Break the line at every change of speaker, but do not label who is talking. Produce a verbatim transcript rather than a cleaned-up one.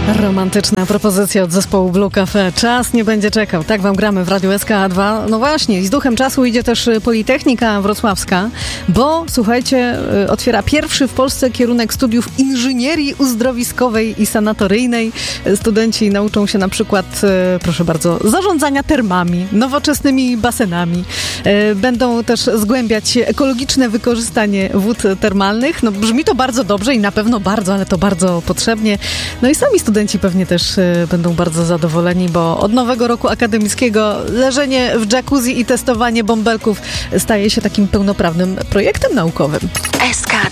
Romantyczna propozycja od zespołu Blue Cafe. Czas nie będzie czekał. Tak wam gramy w Radiu S K A dwa. No właśnie, z duchem czasu idzie też Politechnika Wrocławska, bo słuchajcie, otwiera pierwszy w Polsce kierunek studiów inżynierii uzdrowiskowej i sanatoryjnej. Studenci nauczą się na przykład, proszę bardzo, zarządzania termami, nowoczesnymi basenami. Będą też zgłębiać ekologiczne wykorzystanie wód termalnych. No brzmi to bardzo dobrze i na pewno bardzo, ale to bardzo potrzebnie. No i sami studenci pewnie też y, będą bardzo zadowoleni, bo od nowego roku akademickiego leżenie w jacuzzi i testowanie bąbelków staje się takim pełnoprawnym projektem naukowym.
S K